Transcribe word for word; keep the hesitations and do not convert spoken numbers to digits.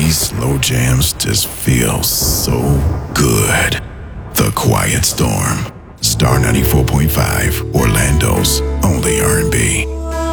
These slow jams just feel so good. The Quiet Storm, Star ninety-four point five.